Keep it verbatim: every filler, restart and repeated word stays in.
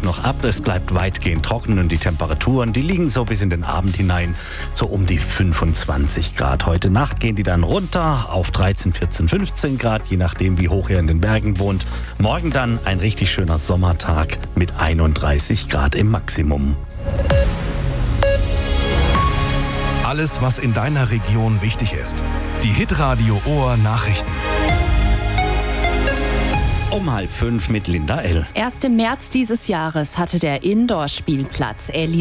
noch ab. Es bleibt weitgehend trocken und die Temperaturen, die liegen so bis in den Abend hinein, so um die fünfundzwanzig Grad. Heute Nacht gehen die dann runter auf dreizehn, vierzehn, fünfzehn Grad, je nachdem wie hoch ihr in den Bergen wohnt. Morgen dann ein richtig schöner Sommertag mit einunddreißig Grad im Maximum. Alles, was in deiner Region wichtig ist. Die Hitradio Ohr Nachrichten. Um halb fünf mit Linda L. Erst im März dieses Jahres hatte der Indoor-Spielplatz